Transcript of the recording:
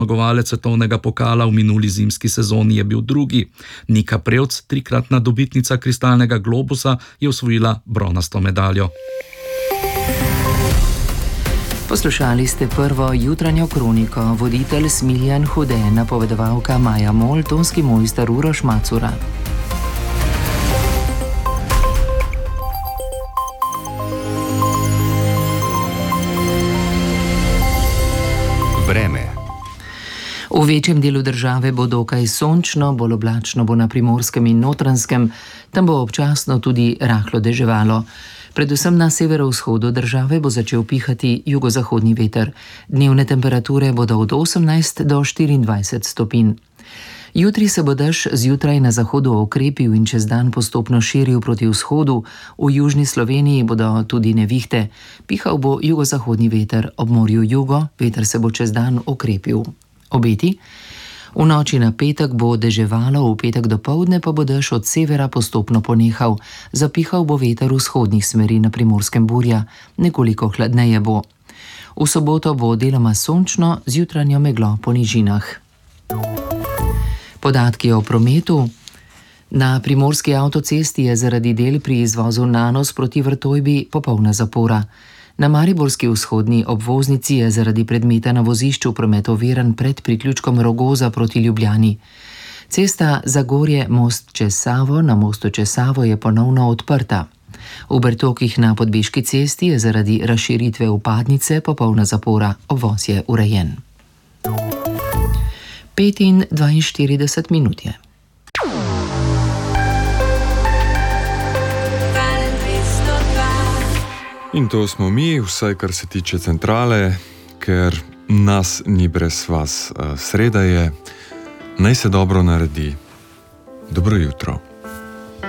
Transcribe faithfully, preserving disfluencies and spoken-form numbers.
Zmagovalec svetovnega pokala v minuli zimski sezoni je bil drugi. Nika Prevc, trikratna dobitnica kristalnega globusa, je osvojila bronasto medaljo. Poslušali ste prvo jutranjo kroniko, voditelj Smiljan Hude, napovedovalka Maja Mol, tonski mojster Uroš Macura. Vreme. V večjem delu države bo dokaj sončno, bolj oblačno bo na Primorskem in Notranjskem, tam bo občasno tudi rahlo deževalo. Predvsem na severovzhodu države bo začel pihati jugozahodni veter. Dnevne temperature bodo od osemnajst do štiriindvajset stopinj. Jutri se bo dež zjutraj na zahodu okrepil in čez dan postopno širil proti vzhodu. V južni Sloveniji bodo tudi nevihte. Pihal bo jugozahodni veter, ob morju jugo, veter se bo čez dan okrepil. Obeti? V noči na petek bo deževalo, v petek dopoldne pa bo dež od severa postopno ponehal. Zapihal bo veter vzhodnih smeri, na Primorskem burja, nekoliko hladneje bo. V soboto bo deloma sončno, z jutranjo meglo po nižinah. Podatki o prometu. Na primorski avtocesti je zaradi del pri izvozu Nanos proti Vrtojbi popolna zapora. Na mariborski vzhodni obvoznici je zaradi predmeta na vozišču promet oviran pred priključkom Rogoza proti Ljubljani. Cesta Zagorje most čez Savo na mostu čez Savo je ponovno odprta. V Bertokih na Podbeški cesti je zaradi razširitve vpadnice popolna zapora, obvoz je urejen. pet in dvainštirideset minut je. In to smo mi, vsaj kar se tiče centrale, ker nas ni brez vas. Sreda je, naj se dobro naredi. Dobro jutro.